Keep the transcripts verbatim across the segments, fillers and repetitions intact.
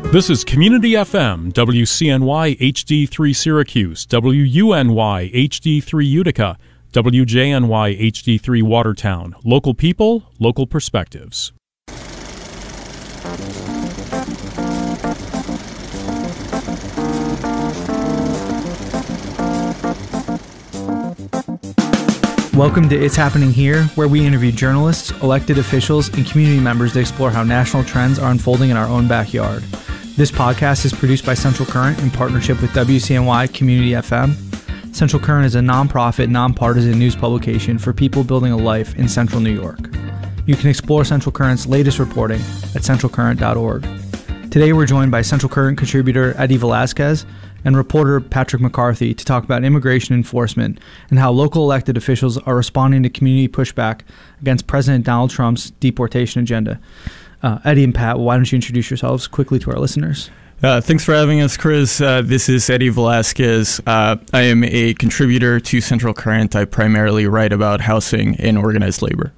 This is Community F M, W C N Y H D three Syracuse, W U N Y H D three Utica, W J N Y H D three Watertown. Local people, local perspectives. Welcome to It's Happening Here, where we interview journalists, elected officials, and community members to explore how national trends are unfolding in our own backyard. This podcast is produced by Central Current in partnership with W C N Y Community F M. Central Current is a nonprofit, nonpartisan news publication for people building a life in Central New York. You can explore Central Current's latest reporting at central current dot org. Today we're joined by Central Current contributor Eddie Velasquez and reporter Patrick McCarthy to talk about immigration enforcement and how local elected officials are responding to community pushback against President Donald Trump's deportation agenda. Uh, Eddie and Pat, why don't you introduce yourselves quickly to our listeners? Uh, thanks for having us, Chris. Uh, this is Eddie Velasquez. Uh, I am a contributor to Central Current. I primarily write about housing and organized labor.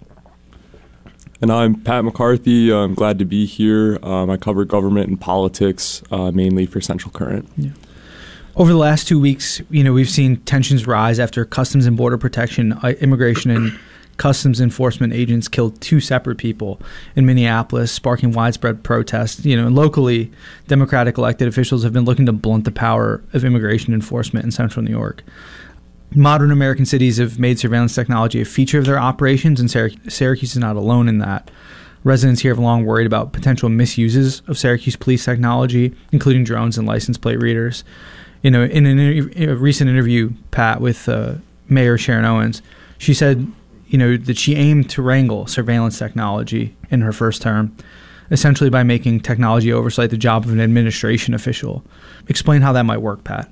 And I'm Pat McCarthy. I'm glad to be here. Um, I cover government and politics, uh, mainly for Central Current. Yeah. Over the last two weeks, you know, we've seen tensions rise after Customs and Border Protection, uh, immigration and Customs enforcement agents killed two separate people in Minneapolis, sparking widespread protests. You know, and locally, Democratic elected officials have been looking to blunt the power of immigration enforcement in central New York. Modern American cities have made surveillance technology a feature of their operations, and Syrac- Syracuse is not alone in that. Residents here have long worried about potential misuses of Syracuse police technology, including drones and license plate readers. You know, in, an inter- in a recent interview, Pat, with uh, Mayor Sharon Owens, she said, you know, that she aimed to wrangle surveillance technology in her first term, essentially by making technology oversight the job of an administration official. Explain how that might work, Pat.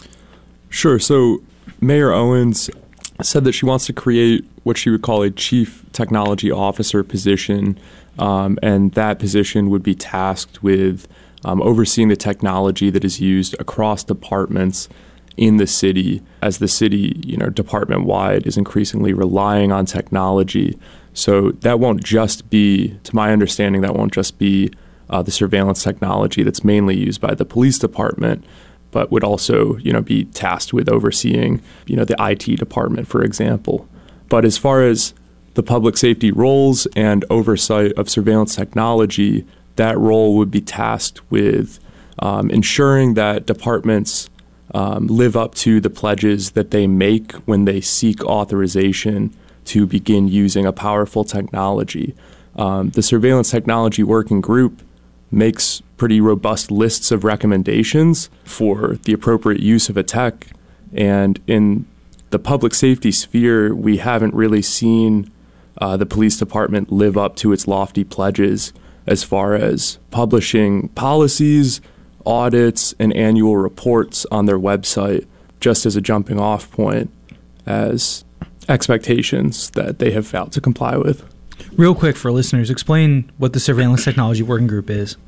Sure. So Mayor Owens said that she wants to create what she would call a chief technology officer position, um, and that position would be tasked with um, overseeing the technology that is used across departments in the city, as the city, you know, department-wide is increasingly relying on technology. So that won't just be, to my understanding, that won't just be uh, the surveillance technology that's mainly used by the police department, but would also, you know, be tasked with overseeing, you know, the I T department, for example. But as far as the public safety roles and oversight of surveillance technology, that role would be tasked with um, ensuring that departments Um, live up to the pledges that they make when they seek authorization to begin using a powerful technology. Um, the Surveillance Technology Working Group makes pretty robust lists of recommendations for the appropriate use of a tech, and in the public safety sphere, we haven't really seen uh, the police department live up to its lofty pledges as far as publishing policies, audits, and annual reports on their website, just as a jumping off point as expectations that they have failed to comply with. Real quick for listeners, explain what the Surveillance Technology Working Group is.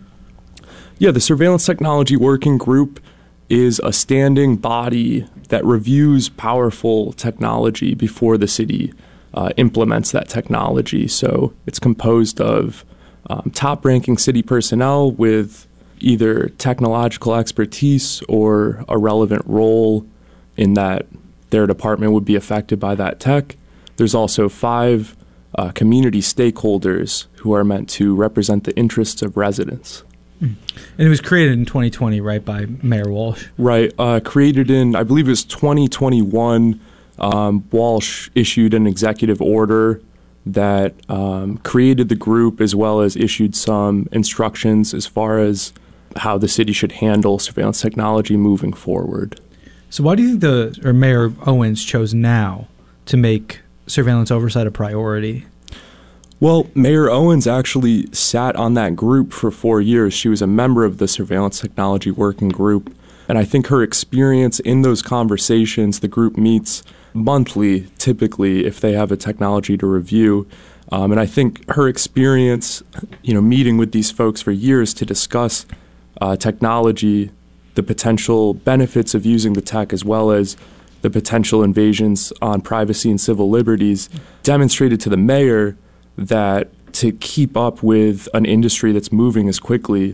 Yeah, the Surveillance Technology Working Group is a standing body that reviews powerful technology before the city uh, implements that technology. So it's composed of um, top-ranking city personnel with either technological expertise or a relevant role in that their department would be affected by that tech. There's also five uh, community stakeholders who are meant to represent the interests of residents. Mm. And it was created in twenty twenty, right, by Mayor Walsh? Right. Uh, created in, I believe it was twenty twenty-one, um, Walsh issued an executive order that um, created the group as well as issued some instructions as far as how the city should handle surveillance technology moving forward. So why do you think the or Mayor Owens chose now to make surveillance oversight a priority? Well, Mayor Owens actually sat on that group for four years. She was a member of the Surveillance Technology Working Group, and I think her experience in those conversations, the group meets monthly, typically, if they have a technology to review. Um, and I think her experience, you know, meeting with these folks for years to discuss uh, technology, the potential benefits of using the tech, as well as the potential invasions on privacy and civil liberties, demonstrated to the mayor that to keep up with an industry that's moving as quickly,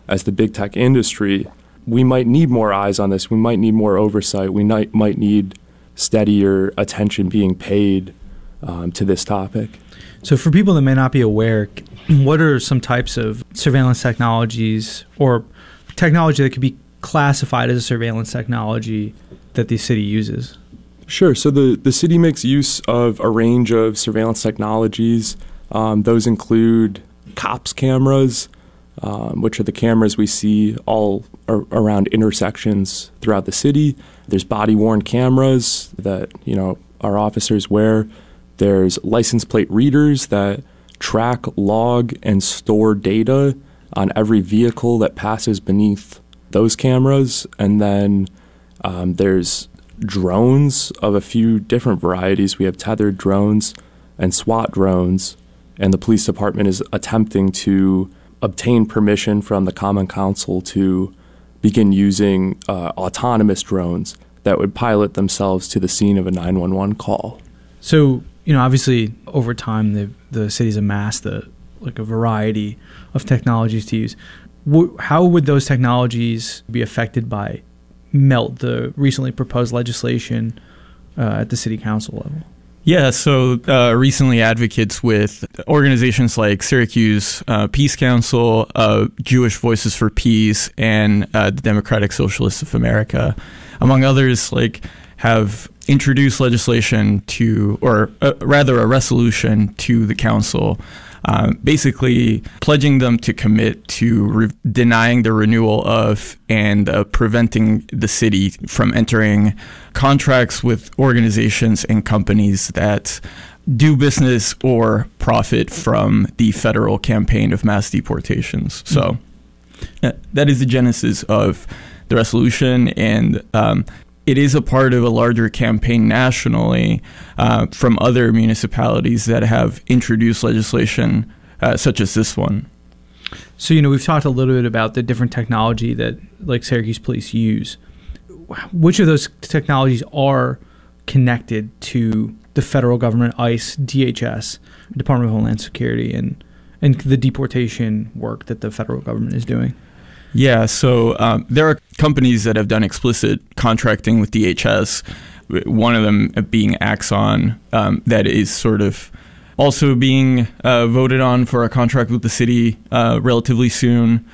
as the big tech industry, we might need more eyes on this. We might need more oversight. We might, might need steadier attention being paid um, to this topic. So for people that may not be aware, what are some types of surveillance technologies or technology that could be classified as a surveillance technology that the city uses? Sure. So the, the city makes use of a range of surveillance technologies. Um, those include COPS cameras, um, which are the cameras we see all ar- around intersections throughout the city. There's body-worn cameras that, you know, our officers wear. There's license plate readers that track, log, and store data on every vehicle that passes beneath those cameras. And then um, there's drones of a few different varieties. We have tethered drones and SWAT drones, and the police department is attempting to obtain permission from the Common Council to begin using uh, autonomous drones that would pilot themselves to the scene of a nine one one call. So, you know, obviously over time the the city's amassed a, like a variety of technologies to use. W- how would those technologies be affected by MELT, the recently proposed legislation uh, at the city council level? Yeah, so uh, recently advocates with organizations like Syracuse uh, Peace Council, uh, Jewish Voices for Peace, and uh, the Democratic Socialists of America, among others, like have introduced legislation to, or uh, rather a resolution to the council, uh, basically pledging them to commit to re- denying the renewal of and uh, preventing the city from entering contracts with organizations and companies that do business or profit from the federal campaign of mass deportations. So uh, that is the genesis of the resolution, and um, it is a part of a larger campaign nationally uh, from other municipalities that have introduced legislation uh, such as this one. So, you know, we've talked a little bit about the different technology that like Syracuse police use. Which of those technologies are connected to the federal government, ICE, D H S, Department of Homeland Security, and, and the deportation work that the federal government is doing? Yeah, so um, there are companies that have done explicit contracting with D H S, one of them being Axon, um, that is sort of also being uh, voted on for a contract with the city uh, relatively soon.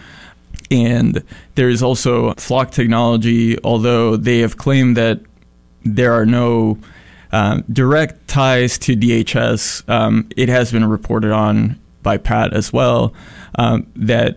And there is also Flock Technology, although they have claimed that there are no um, direct ties to D H S. Um, it has been reported on by Pat as well um, that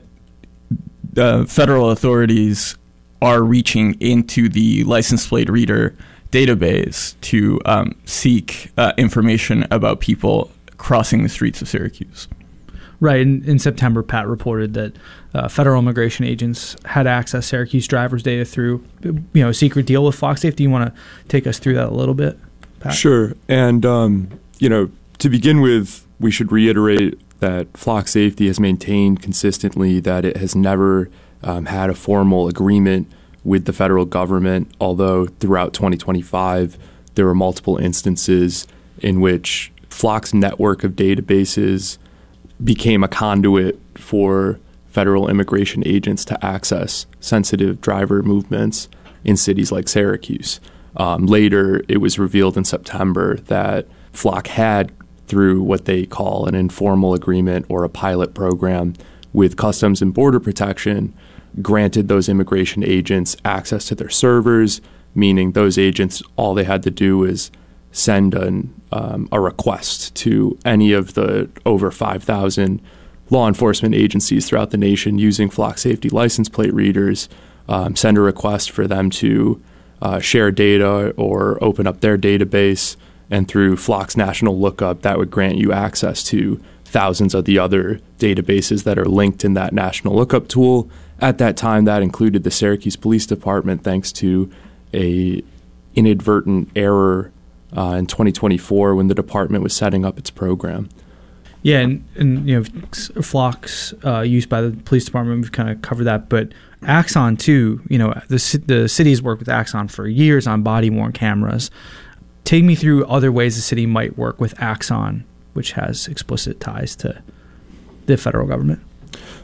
Uh, federal authorities are reaching into the license plate reader database to um, seek uh, information about people crossing the streets of Syracuse. Right. In, in September, Pat reported that uh, federal immigration agents had access Syracuse drivers' data through, you know, a secret deal with Flock Safety. You want to take us through that a little bit, Pat? Sure. And, um, you know, to begin with, we should reiterate that Flock Safety has maintained consistently that it has never um, had a formal agreement with the federal government, although throughout twenty twenty-five there were multiple instances in which Flock's network of databases became a conduit for federal immigration agents to access sensitive driver movements in cities like Syracuse. Um, later, it was revealed in September that Flock had, through what they call an informal agreement or a pilot program with Customs and Border Protection, granted those immigration agents access to their servers, meaning those agents, all they had to do was send an, um, a request to any of the over five thousand law enforcement agencies throughout the nation using Flock Safety license plate readers, um, send a request for them to uh, share data or open up their database. And through Flock's national lookup, that would grant you access to thousands of the other databases that are linked in that national lookup tool. At that time, that included the Syracuse Police Department, thanks to a inadvertent error uh, in twenty twenty-four when the department was setting up its program. Yeah, and, and you know, Flock's uh, use by the police department, we've kind of covered that. But Axon, too, you know, the, the city's worked with Axon for years on body-worn cameras. Take me through other ways the city might work with Axon, which has explicit ties to the federal government.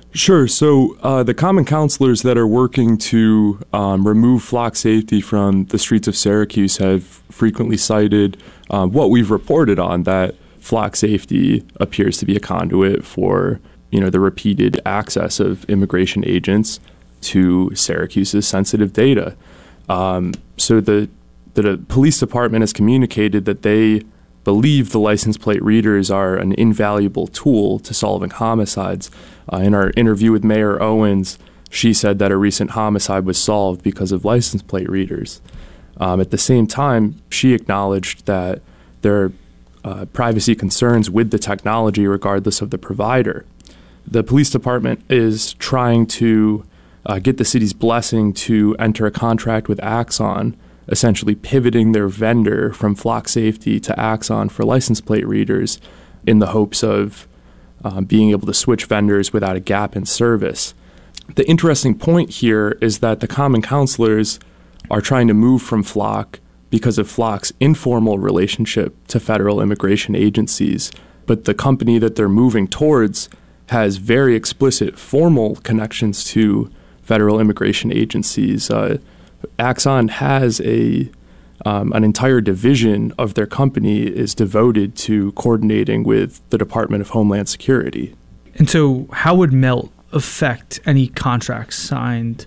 Sure. So uh, the common counselors that are working to um, remove flock safety from the streets of Syracuse have frequently cited uh, what we've reported on, that flock safety appears to be a conduit for, you know, the repeated access of immigration agents to Syracuse's sensitive data. Um, so the the police department has communicated that they believe the license plate readers are an invaluable tool to solving homicides. Uh, in our interview with Mayor Owens, she said that a recent homicide was solved because of license plate readers. Um, at the same time, she acknowledged that there are uh, privacy concerns with the technology regardless of the provider. The police department is trying to uh, get the city's blessing to enter a contract with Axon, essentially pivoting their vendor from Flock Safety to Axon for license plate readers in the hopes of um, being able to switch vendors without a gap in service. The interesting point here is that the common counselors are trying to move from Flock because of Flock's informal relationship to federal immigration agencies, but the company that they're moving towards has very explicit formal connections to federal immigration agencies. Uh, Axon has a um, an entire division of their company is devoted to coordinating with the Department of Homeland Security. And so how would Melt affect any contracts signed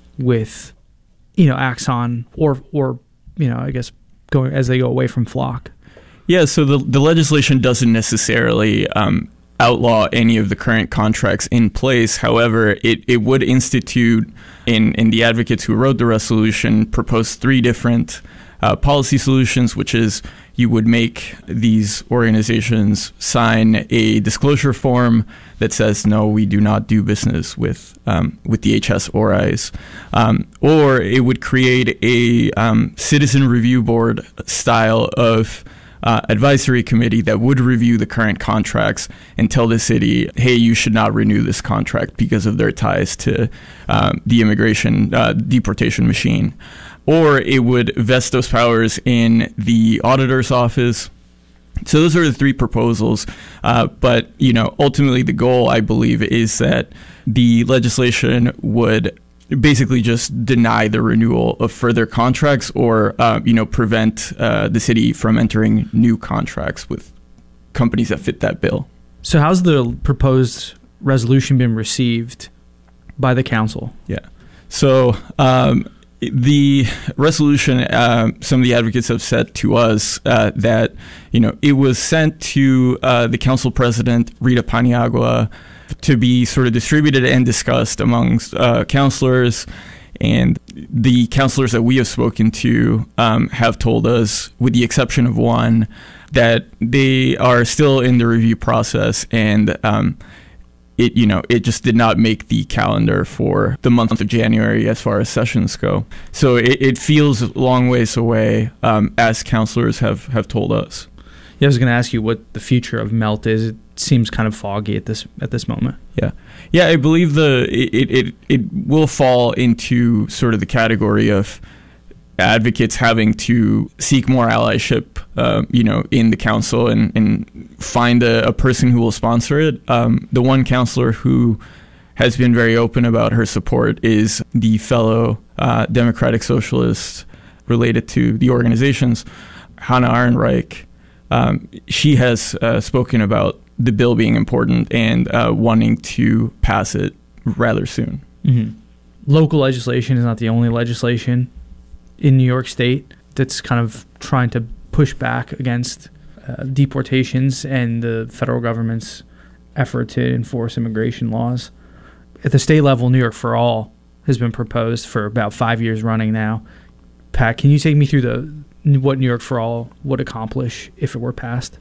with, you know, Axon or, or you know, I guess going as they go away from Flock? Yeah, so the, the legislation doesn't necessarily um, outlaw any of the current contracts in place. However, it, it would institute, in, in the advocates who wrote the resolution, proposed three different uh, policy solutions, which is you would make these organizations sign a disclosure form that says, no, we do not do business with um, with the H S or I C E. Um, or it would create a um, citizen review board style of Uh, advisory committee that would review the current contracts and tell the city, hey, you should not renew this contract because of their ties to um, the immigration uh, deportation machine. Or it would vest those powers in the auditor's office. So those are the three proposals. Uh, but, you know, ultimately the goal, I believe, is that the legislation would basically just deny the renewal of further contracts or, uh, you know, prevent uh, the city from entering new contracts with companies that fit that bill. So how's the proposed resolution been received by the council? Yeah. So um, the resolution, uh, some of the advocates have said to us uh, that, you know, it was sent to uh, the council president, Rita Paniagua, to be sort of distributed and discussed amongst uh, counselors. And the counselors that we have spoken to um, have told us, with the exception of one, that they are still in the review process, and um, it, you know, it just did not make the calendar for the month of January as far as sessions go. So it, it feels a long ways away, um, as counselors have, have told us. Yeah, I was going to ask you what the future of Melt is. It seems kind of foggy at this at this moment. Yeah, yeah. I believe the it it it will fall into sort of the category of advocates having to seek more allyship, uh, you know, in the council and and find a, a person who will sponsor it. Um, the one counselor who has been very open about her support is the fellow uh, Democratic Socialist related to the organizations, Hannah Ehrenreich. Um, she has uh, spoken about the bill being important and uh, wanting to pass it rather soon. Mm-hmm. Local legislation is not the only legislation in New York State that's kind of trying to push back against uh, deportations and the federal government's effort to enforce immigration laws. At the state level, New York for All has been proposed for about five years running now. Pat, can you take me through the what New York for All would accomplish if it were passed?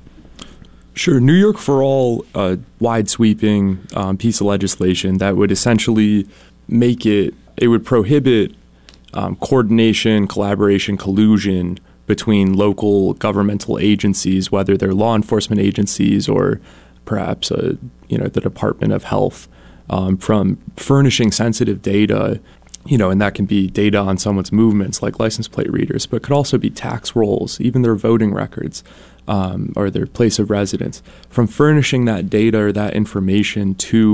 Sure. New York for All, a wide-sweeping um, piece of legislation that would essentially make it, it would prohibit um, coordination, collaboration, collusion between local governmental agencies, whether they're law enforcement agencies or perhaps, a, you know, the Department of Health, um, from furnishing sensitive data. You know, and that can be data on someone's movements like license plate readers, but it could also be tax rolls, even their voting records, um, or their place of residence. From furnishing that data or that information to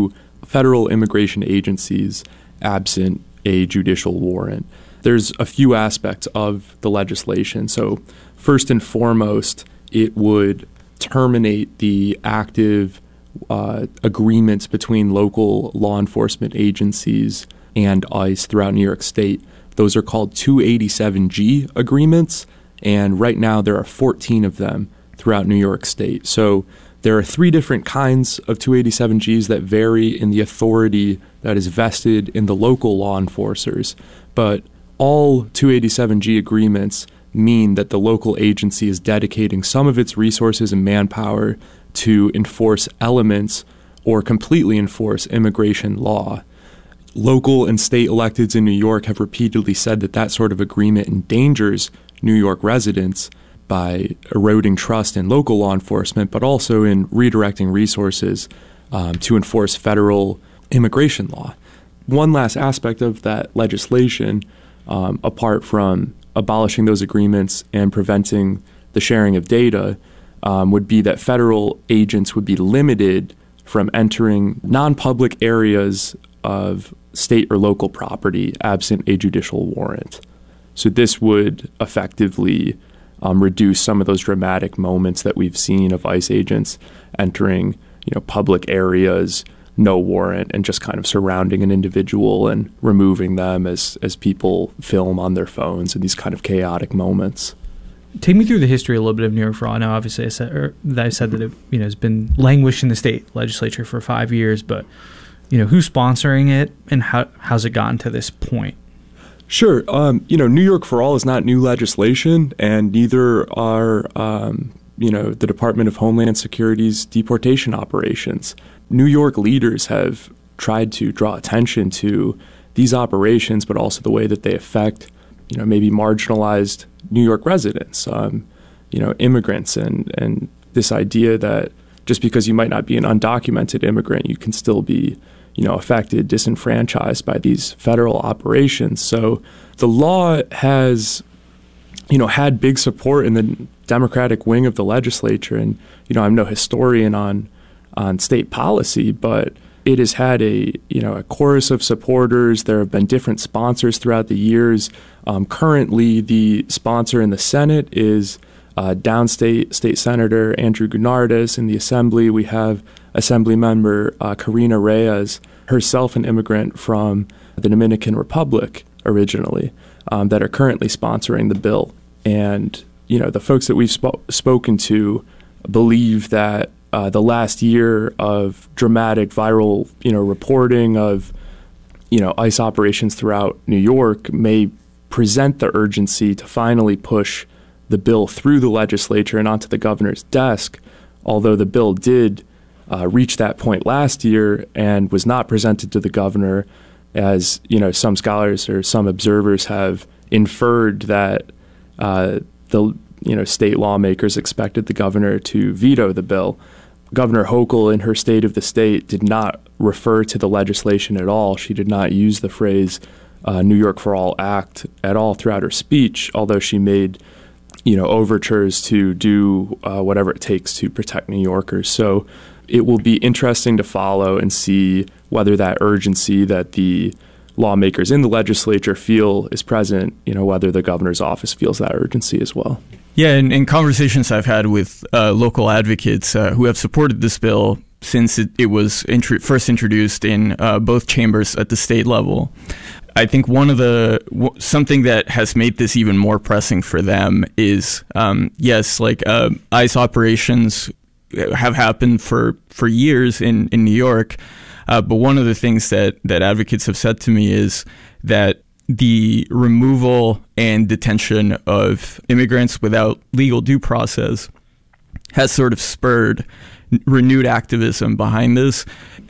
federal immigration agencies absent a judicial warrant. There's a few aspects of the legislation. So first and foremost, it would terminate the active uh, agreements between local law enforcement agencies and ICE throughout New York State. Those are called two eighty-seven G agreements, and right now there are fourteen of them throughout New York State. So there are three different kinds of two eighty-seven Gs that vary in the authority that is vested in the local law enforcers, but all two eighty-seven G agreements mean that the local agency is dedicating some of its resources and manpower to enforce elements or completely enforce immigration law. Local and state electeds in New York have repeatedly said that that sort of agreement endangers New York residents by eroding trust in local law enforcement, but also in redirecting resources um, to enforce federal immigration law. One last aspect of that legislation, um, apart from abolishing those agreements and preventing the sharing of data, um, would be that federal agents would be limited from entering non-public areas of state or local property absent a judicial warrant. So this would effectively um, reduce some of those dramatic moments that we've seen of ICE agents entering, you know, public areas, no warrant, and just kind of surrounding an individual and removing them as as people film on their phones in these kind of chaotic moments. Take me through the history a little bit of New York for All. I know obviously I said, or that I said that it you know has been languished in the state legislature for five years, but you know who's sponsoring it and how how's it gotten to this point? Sure. Um, you know, New York for All is not new legislation, and neither are um, you know the Department of Homeland Security's deportation operations. New York leaders have tried to draw attention to these operations, but also the way that they affect, you know, maybe marginalized New York residents, um, you know, immigrants, and, and this idea that just because you might not be an undocumented immigrant, you can still be, you know, affected, disenfranchised by these federal operations. So the law has, you know, had big support in the Democratic wing of the legislature. And, you know, I'm no historian on on state policy, but it has had a, you know, a chorus of supporters. There have been different sponsors throughout the years. Um, currently, the sponsor in the Senate is uh, downstate State Senator Andrew Gounardes. In the Assembly, we have Assembly Member uh, Karina Reyes, herself an immigrant from the Dominican Republic originally, um, that are currently sponsoring the bill. And, you know, the folks that we've sp- spoken to believe that Uh, the last year of dramatic viral, you know, reporting of, you know, ICE operations throughout New York may present the urgency to finally push the bill through the legislature and onto the governor's desk, although the bill did uh, reach that point last year and was not presented to the governor, as, you know, some scholars or some observers have inferred that uh, the, you know, state lawmakers expected the governor to veto the bill. Governor Hochul, in her State of the State, did not refer to the legislation at all. She did not use the phrase uh, New York for All Act at all throughout her speech, although she made, you know, overtures to do uh, whatever it takes to protect New Yorkers. So it will be interesting to follow and see whether that urgency that the lawmakers in the legislature feel is present, you know, whether the governor's office feels that urgency as well. Yeah, and in conversations I've had with uh, local advocates uh, who have supported this bill since it, it was intro- first introduced in uh, both chambers at the state level, I think one of the w- something that has made this even more pressing for them is um, yes, like uh, ICE operations have happened for for years in in New York, uh, but one of the things that that advocates have said to me is that the removal and detention of immigrants without legal due process has sort of spurred renewed activism behind this.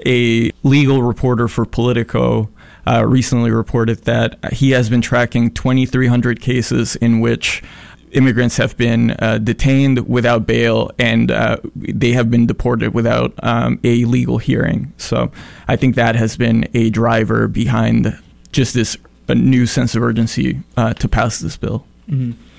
A legal reporter for Politico uh, recently reported that he has been tracking twenty-three hundred cases in which immigrants have been uh, detained without bail and uh, they have been deported without um, a legal hearing. So I think that has been a driver behind just this a new sense of urgency uh, to pass this bill. Mm-hmm.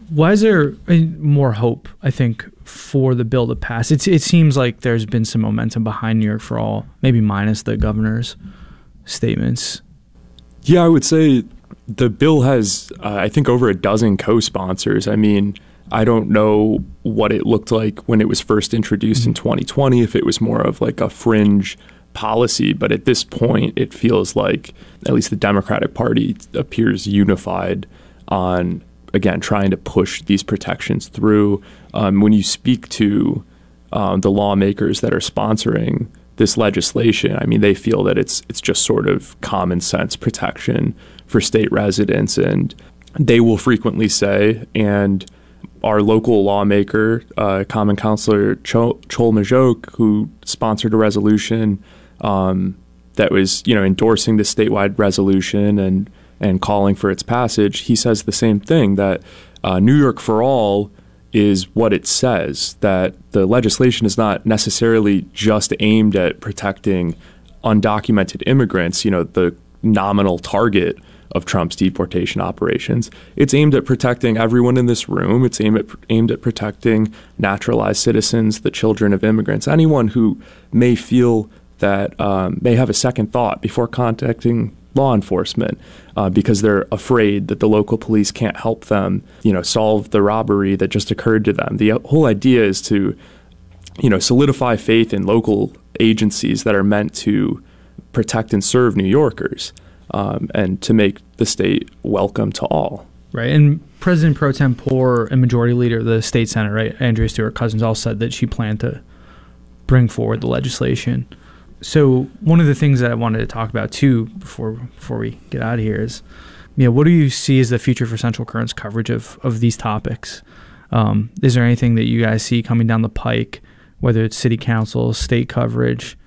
Why is there more hope, I think, for the bill to pass? It's, it seems like there's been some momentum behind New York for All, maybe minus the governor's statements. Yeah, I would say the bill has, uh, I think, over a dozen co-sponsors. I mean, I don't know what it looked like when it was first introduced mm-hmm. in twenty twenty, if it was more of like a fringe policy. But at this point, it feels like at least the Democratic Party appears unified on, again, trying to push these protections through. Um, when you speak to um, the lawmakers that are sponsoring this legislation, I mean, they feel that it's it's just sort of common sense protection for state residents. And they will frequently say, and our local lawmaker, uh, Common Councilor Chol, Chol Majok, who sponsored a resolution um, that was, you know, endorsing the statewide resolution and and calling for its passage, he says the same thing, that uh, New York for All is what it says, that the legislation is not necessarily just aimed at protecting undocumented immigrants, you know, the nominal target of Trump's deportation operations. It's aimed at protecting everyone in this room. It's aimed at, aimed at protecting naturalized citizens, the children of immigrants, anyone who may feel that um, may have a second thought before contacting law enforcement uh, because they're afraid that the local police can't help them, you know, solve the robbery that just occurred to them. The whole idea is to, you know, solidify faith in local agencies that are meant to protect and serve New Yorkers um, and to make the state welcome to all. Right. And President Pro Tempore and Majority Leader of the State Senate, right, Andrea Stewart Cousins, all said that she planned to bring forward the legislation. So one of the things that I wanted to talk about too before before we get out of here is, you know, what do you see as the future for Central Current's coverage of, of these topics? Um, is there anything that you guys see coming down the pike, whether it's city council, state coverage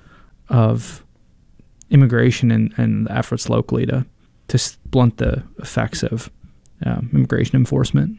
of immigration and, and the efforts locally to, to blunt the effects of um, immigration enforcement?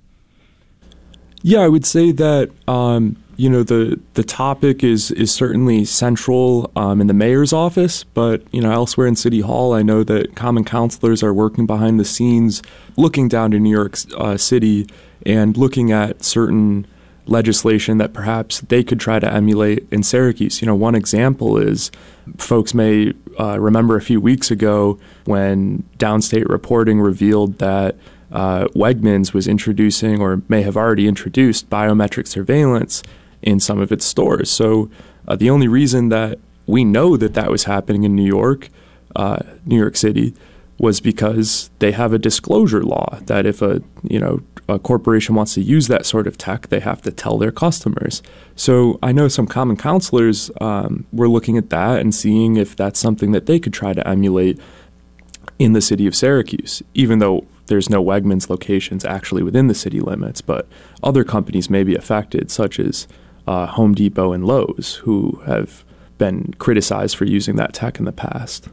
Yeah, I would say that, um, you know, the the topic is is certainly central um, in the mayor's office, but, you know, elsewhere in City Hall, I know that common councilors are working behind the scenes, looking down to New York uh, City and looking at certain legislation that perhaps they could try to emulate in Syracuse. You know, one example is folks may uh, remember a few weeks ago when downstate reporting revealed that Uh, Wegmans was introducing, or may have already introduced, biometric surveillance in some of its stores. So uh, the only reason that we know that that was happening in New York, uh, New York City, was because they have a disclosure law that if a you know a corporation wants to use that sort of tech, they have to tell their customers. So I know some common councilors um, were looking at that and seeing if that's something that they could try to emulate in the city of Syracuse, even though there's no Wegmans locations actually within the city limits, but other companies may be affected, such as uh, Home Depot and Lowe's, who have been criticized for using that tech in the past.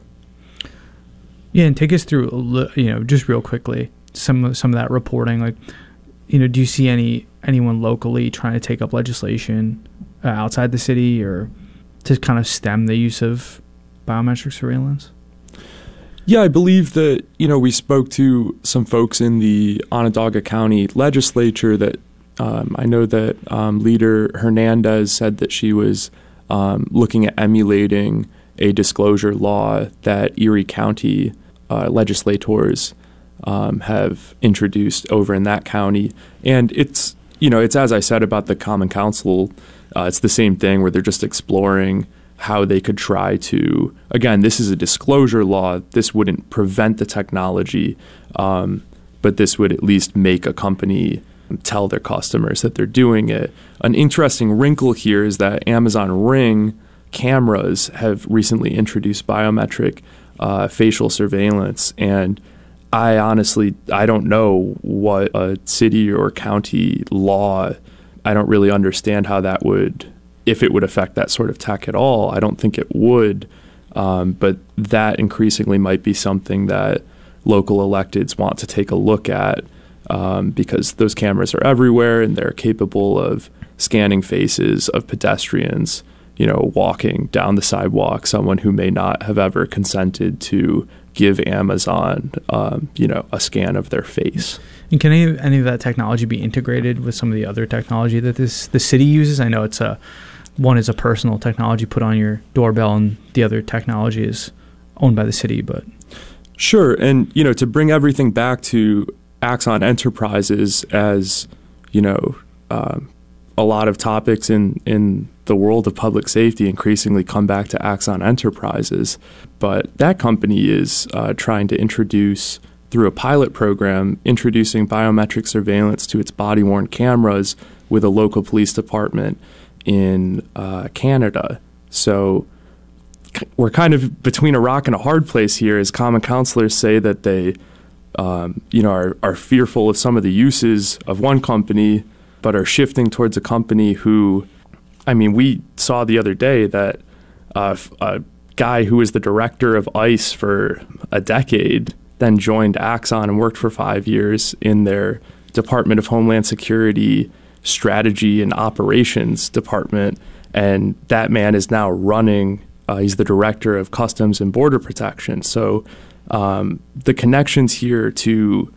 Yeah, and take us through, you know, just real quickly, some of, some of that reporting. Like, you know, do you see any anyone locally trying to take up legislation uh, outside the city or to kind of stem the use of biometric surveillance? Yeah, I believe that, you know, we spoke to some folks in the Onondaga County legislature that um, I know that um, Leader Hernandez said that she was um, looking at emulating a disclosure law that Erie County uh, legislators um, have introduced over in that county. And it's, you know, it's as I said about the Common Council, uh, it's the same thing where they're just exploring how they could try to, again, this is a disclosure law. This wouldn't prevent the technology, um, but this would at least make a company tell their customers that they're doing it. An interesting wrinkle here is that Amazon Ring cameras have recently introduced biometric uh, facial surveillance. And I honestly, I don't know what a city or county law, I don't really understand how that would, if it would affect that sort of tech at all. I don't think it would, um, but that increasingly might be something that local electeds want to take a look at um, because those cameras are everywhere and they're capable of scanning faces of pedestrians, you know, walking down the sidewalk, someone who may not have ever consented to give Amazon, um, you know, a scan of their face. And can any, any of that technology be integrated with some of the other technology that this the city uses? I know it's a one is a personal technology put on your doorbell, and the other technology is owned by the city. But sure, and you know, to bring everything back to Axon Enterprises, as you know, um, a lot of topics in in the world of public safety increasingly come back to Axon Enterprises. But that company is uh, trying to introduce, through a pilot program, introducing biometric surveillance to its body-worn cameras with a local police department in uh, Canada. So c- we're kind of between a rock and a hard place here, as common counselors say that they um, you know, are, are fearful of some of the uses of one company, but are shifting towards a company who, I mean, we saw the other day that uh, a guy who was the director of ICE for a decade then joined Axon and worked for five years in their Department of Homeland Security Strategy and Operations Department. And that man is now running, uh, he's the director of Customs and Border Protection. So um, the connections here to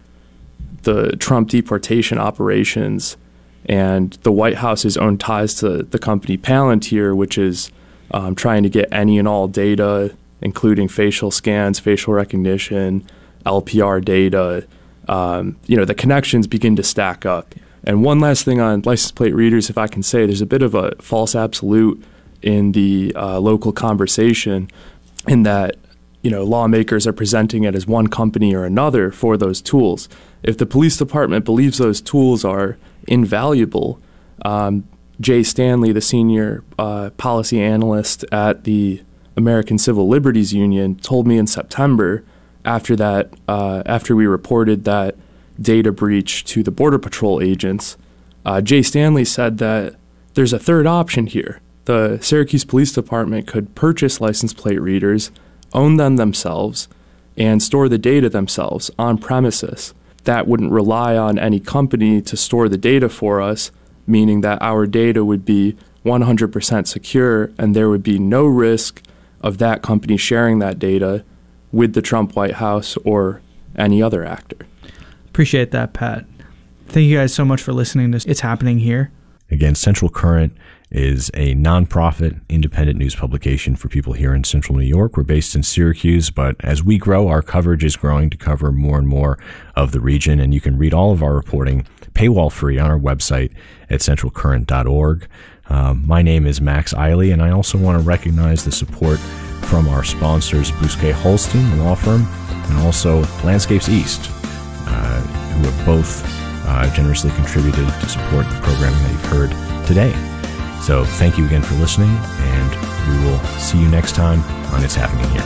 the Trump deportation operations and the White House's own ties to the company Palantir, which is um, trying to get any and all data, including facial scans, facial recognition, L P R data, um, you know, the connections begin to stack up. And one last thing on license plate readers, if I can say, there's a bit of a false absolute in the uh, local conversation, in that, you know, lawmakers are presenting it as one company or another for those tools. If the police department believes those tools are invaluable, um, Jay Stanley, the senior uh, policy analyst at the American Civil Liberties Union, told me in September, after that, uh, after we reported that data breach to the Border Patrol agents, uh, Jay Stanley said that there's a third option here. The Syracuse Police Department could purchase license plate readers, own them themselves, and store the data themselves on premises. That wouldn't rely on any company to store the data for us, meaning that our data would be one hundred percent secure, and there would be no risk of that company sharing that data with the Trump White House or any other actor. Appreciate that, Pat. Thank you guys so much for listening to It's Happening Here. Again, Central Current is a nonprofit, independent news publication for people here in Central New York. We're based in Syracuse, but as we grow, our coverage is growing to cover more and more of the region, and you can read all of our reporting paywall-free on our website at central current dot org. Um, my name is Max Eiley, and I also want to recognize the support from our sponsors, Bousquet Holstein, the law firm, and also Landscapes East, uh, who have both uh, generously contributed to support the programming that you've heard today. So thank you again for listening, and we will see you next time on It's Happening Here.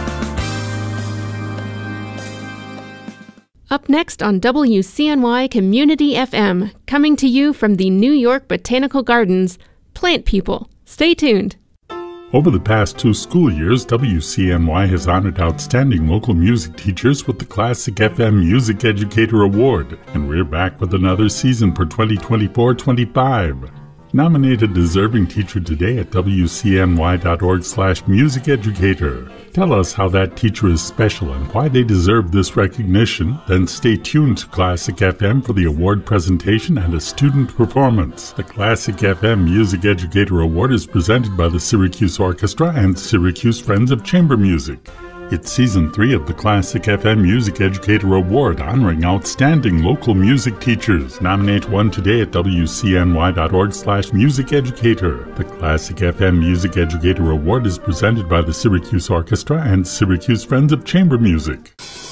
Up next on W C N Y Community F M, coming to you from the New York Botanical Gardens, Plant People. Stay tuned. Over the past two school years, W C N Y has honored outstanding local music teachers with the Classic F M Music Educator Award, and we're back with another season for twenty twenty-four twenty-five. Nominate a deserving teacher today at W C N Y dot org slash music educator. Tell us how that teacher is special and why they deserve this recognition. Then stay tuned to Classic F M for the award presentation and a student performance. The Classic F M Music Educator Award is presented by the Syracuse Orchestra and Syracuse Friends of Chamber Music. It's Season three of the Classic F M Music Educator Award, honoring outstanding local music teachers. Nominate one today at W C N Y dot org slash music educator. The Classic F M Music Educator Award is presented by the Syracuse Orchestra and Syracuse Friends of Chamber Music.